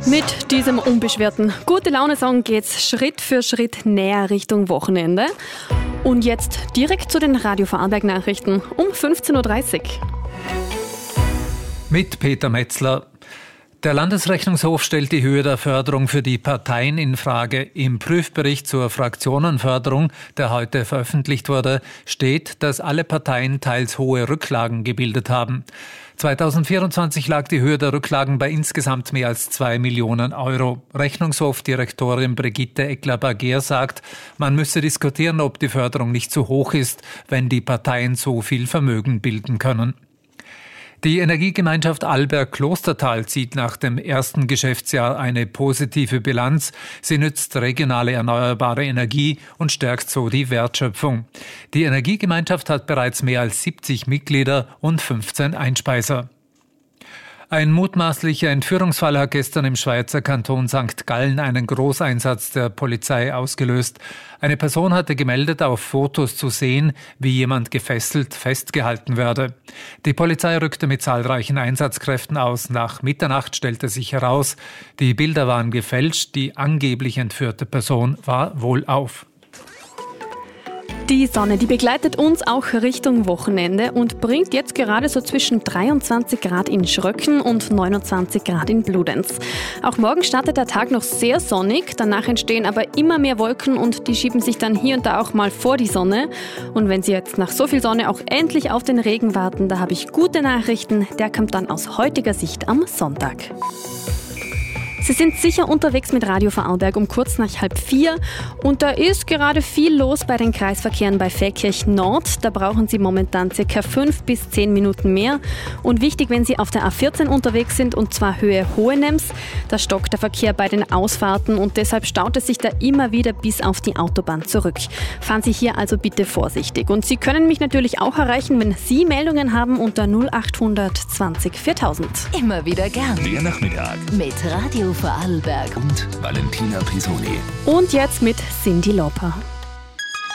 Mit diesem unbeschwerten Gute-Laune-Song geht's Schritt für Schritt näher Richtung Wochenende. Und jetzt direkt zu den Radio Vorarlberg-Nachrichten um 15.30 Uhr. Mit Peter Metzler. Der Landesrechnungshof stellt die Höhe der Förderung für die Parteien in Frage. Im Prüfbericht zur Fraktionenförderung, der heute veröffentlicht wurde, steht, dass alle Parteien teils hohe Rücklagen gebildet haben. 2024 lag die Höhe der Rücklagen bei insgesamt mehr als 2 Millionen Euro. Rechnungshofdirektorin Brigitte Eckler-Barger sagt, man müsse diskutieren, ob die Förderung nicht zu hoch ist, wenn die Parteien so viel Vermögen bilden können. Die Energiegemeinschaft Alberg-Klostertal zieht nach dem ersten Geschäftsjahr eine positive Bilanz. Sie nützt regionale erneuerbare Energie und stärkt so die Wertschöpfung. Die Energiegemeinschaft hat bereits mehr als 70 Mitglieder und 15 Einspeiser. Ein mutmaßlicher Entführungsfall hat gestern im Schweizer Kanton St. Gallen einen Großeinsatz der Polizei ausgelöst. Eine Person hatte gemeldet, auf Fotos zu sehen, wie jemand gefesselt festgehalten werde. Die Polizei rückte mit zahlreichen Einsatzkräften aus. Nach Mitternacht stellte sich heraus, die Bilder waren gefälscht, die angeblich entführte Person war wohlauf. Die Sonne, die begleitet uns auch Richtung Wochenende und bringt jetzt gerade so zwischen 23 Grad in Schröcken und 29 Grad in Bludenz. Auch morgen startet der Tag noch sehr sonnig, danach entstehen aber immer mehr Wolken und die schieben sich dann hier und da auch mal vor die Sonne. Und wenn Sie jetzt nach so viel Sonne auch endlich auf den Regen warten, da habe ich gute Nachrichten, der kommt dann aus heutiger Sicht am Sonntag. Sie sind sicher unterwegs mit Radio Vorarlberg um kurz nach 3:30 und da ist gerade viel los bei den Kreisverkehren bei Feldkirch Nord. Da brauchen Sie momentan ca. 5 bis 10 Minuten mehr. Und wichtig, wenn Sie auf der A14 unterwegs sind und zwar Höhe Hohenems, da stockt der Verkehr bei den Ausfahrten und deshalb staut es sich da immer wieder bis auf die Autobahn zurück. Fahren Sie hier also bitte vorsichtig. Und Sie können mich natürlich auch erreichen, wenn Sie Meldungen haben unter 0800 20 4000. Immer wieder gern. Der Nachmittag Mit Radio Vorarlberg und Valentina Pisoni. Und jetzt mit Cyndi Lauper.